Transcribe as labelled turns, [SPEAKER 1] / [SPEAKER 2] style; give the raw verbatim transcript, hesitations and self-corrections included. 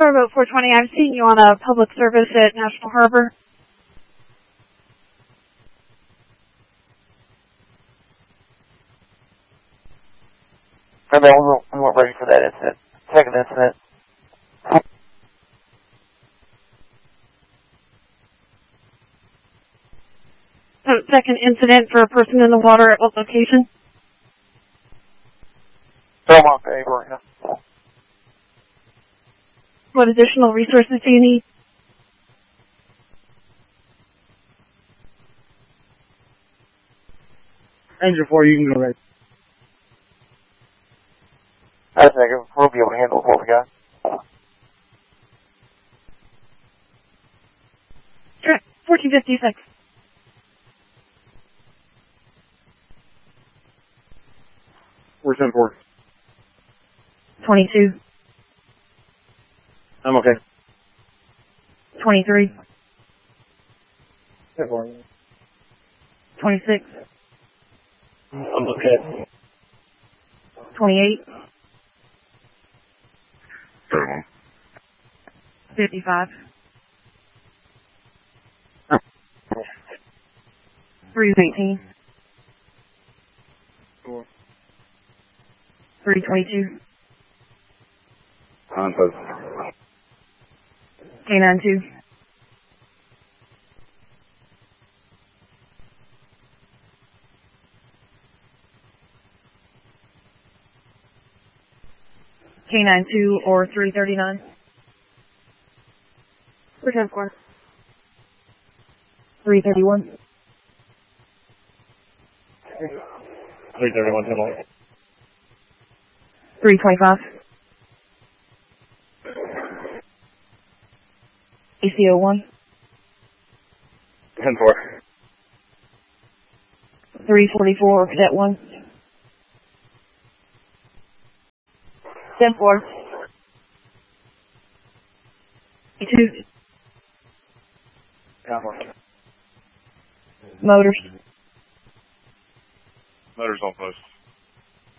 [SPEAKER 1] Starboat four twenty, I'm seeing you on a public service at National Harbor.
[SPEAKER 2] No, we weren't, we weren't ready for that incident. Second incident.
[SPEAKER 1] So, second incident for a person in the water at what location?
[SPEAKER 2] Belmont Bay, Marina.
[SPEAKER 1] What additional resources do you need?
[SPEAKER 3] Ranger four, you can go right.
[SPEAKER 2] I think we'll be able to handle what we got.
[SPEAKER 1] Sure, fourteen fifty-six.
[SPEAKER 3] We're ten four.
[SPEAKER 1] twenty-two.
[SPEAKER 3] I'm okay.
[SPEAKER 1] twenty-three.
[SPEAKER 3] ten four.
[SPEAKER 1] twenty-six.
[SPEAKER 3] I'm okay.
[SPEAKER 1] twenty-eight.
[SPEAKER 3] thirty-one.
[SPEAKER 1] fifty-five.
[SPEAKER 3] Oh.
[SPEAKER 1] three eighteen.
[SPEAKER 3] Four.
[SPEAKER 1] three twenty-two.
[SPEAKER 3] On post.
[SPEAKER 1] K ninety-two. K ninety-two or three thirty-nine.
[SPEAKER 4] We're ten four.
[SPEAKER 1] three thirty-one.
[SPEAKER 3] three thirty-one, ten one.
[SPEAKER 1] three twenty-five. A C O one.
[SPEAKER 3] ten four.
[SPEAKER 1] three forty-four, Cadet one.
[SPEAKER 4] ten four.
[SPEAKER 1] two.
[SPEAKER 3] ten four.
[SPEAKER 1] Motors.
[SPEAKER 3] Motors on post.